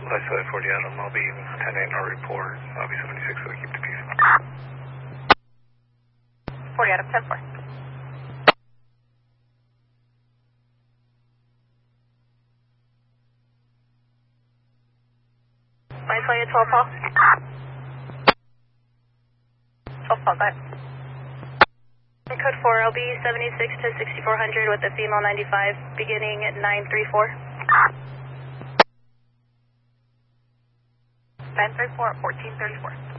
Less 40 Adam, I'll be 10-8 in our report. I'll be 76, so keep the peace. 40 Adam, 10-4. Mine's calling you 12 Paul. 12 Paul, go ahead. Code 4, LB 76 to 6400 with a female 95 beginning at 934. 934, 1434.